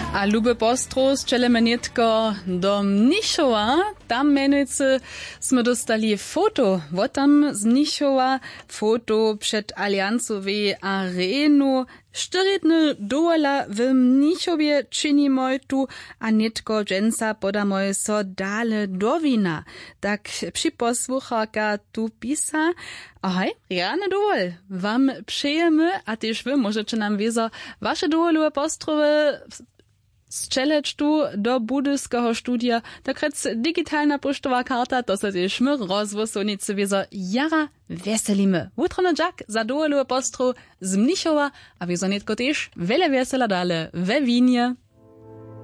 A lube postros, čeleme netko do Mnichova, tam menujúce sme dostali foto, tam z Mnichova, foto před Aliancowej arénu. 4 dny dola w Mnichovie činimoj tu, a netko dženca podamoj so dale do wina. Tak připosłuchaka tu pisa. Ahoj, rane dovol. Wam přejeme, a tyž vy możecie nam wiezo wasze dovolové postrowy strzeleć tu do budyskiego studia. Tak rec digitalna poštová karta, to se tyž my rozvosonice wiezo jara veselimy. Wutrony Jack za dovolové postro z Mnichova, a wiezo netko tyž vele vesela dale we Winie.